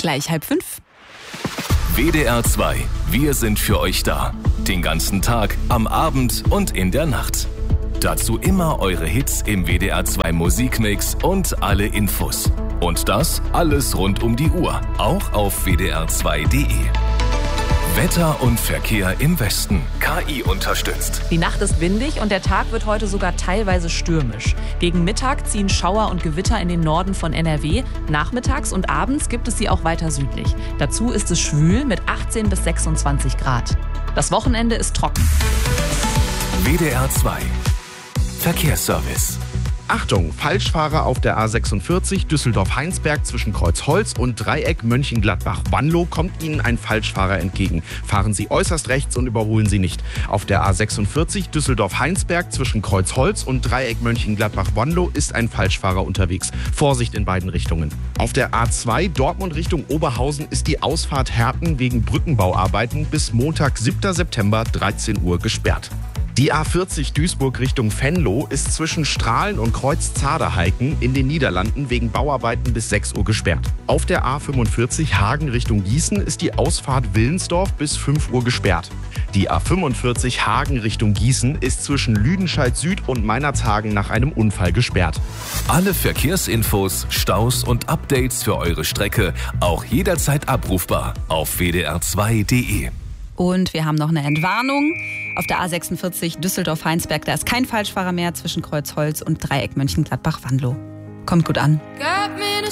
Gleich 4:30. WDR 2. Wir sind für euch da. Den ganzen Tag, am Abend und in der Nacht. Dazu immer eure Hits im WDR 2 Musikmix und alle Infos. Und das alles rund um die Uhr, auch auf wdr2.de. Wetter und Verkehr im Westen. KI unterstützt. Die Nacht ist windig und der Tag wird heute sogar teilweise stürmisch. Gegen Mittag ziehen Schauer und Gewitter in den Norden von NRW. Nachmittags und abends gibt es sie auch weiter südlich. Dazu ist es schwül mit 18 bis 26 Grad. Das Wochenende ist trocken. WDR 2. Verkehrsservice. Achtung, Falschfahrer auf der A46 Düsseldorf-Heinsberg zwischen Kreuzholz und Dreieck Mönchengladbach-Wanlo kommt Ihnen ein Falschfahrer entgegen. Fahren Sie äußerst rechts und überholen Sie nicht. Auf der A46 Düsseldorf-Heinsberg zwischen Kreuzholz und Dreieck Mönchengladbach-Wanlo ist ein Falschfahrer unterwegs. Vorsicht in beiden Richtungen. Auf der A2 Dortmund Richtung Oberhausen ist die Ausfahrt Herten wegen Brückenbauarbeiten bis Montag, 7. September, 13 Uhr gesperrt. Die A40 Duisburg Richtung Venlo ist zwischen Strahlen und Kreuz Zaderheiken in den Niederlanden wegen Bauarbeiten bis 6 Uhr gesperrt. Auf der A45 Hagen Richtung Gießen ist die Ausfahrt Willensdorf bis 5 Uhr gesperrt. Die A45 Hagen Richtung Gießen ist zwischen Lüdenscheid Süd und Meinerzhagen nach einem Unfall gesperrt. Alle Verkehrsinfos, Staus und Updates für eure Strecke auch jederzeit abrufbar auf wdr2.de. Und wir haben noch eine Entwarnung. Auf der A46 Düsseldorf-Heinsberg, da ist kein Falschfahrer mehr zwischen Kreuzholz und Dreieck Mönchengladbach-Wanlo. Kommt gut an. Got me in a